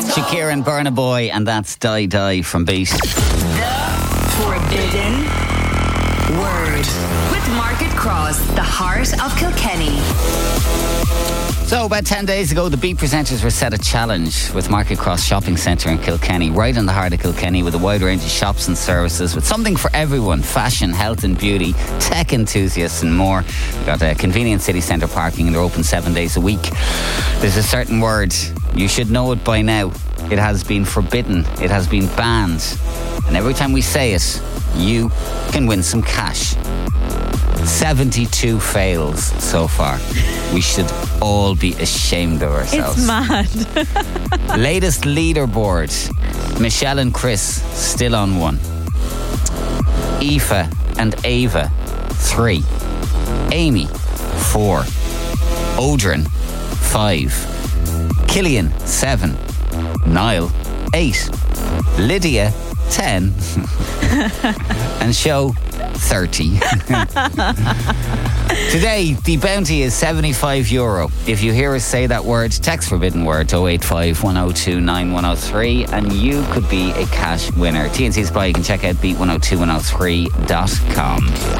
Shakira and Burna Boy, and that's Die Die from Beat. The Forbidden Word with Market Cross, the heart of Kilkenny. So, about 10 days ago, the Beat presenters were set a challenge with Market Cross Shopping Centre in Kilkenny, right in the heart of Kilkenny, with a wide range of shops and services, with something for everyone: fashion, health and beauty, tech enthusiasts and more. We've got a convenient city centre parking, and they're open 7 days a week. There's a certain word, you should know it by now. It has been forbidden, it has been banned, and every time we say it, you can win some cash. 72 fails so far. We should all be ashamed of ourselves. It's mad. Latest leaderboard: Michelle and Chris still on 1. Aoife and Ava 3. Amy 4. Odrin 5. Killian 7. Niall 8. Lydia 10. And Show 30. Today, the bounty is €75. If you hear us say that word, text forbidden word to 085 102 9103 and you could be a cash winner. TNC Supply, you can check out beat102103.com.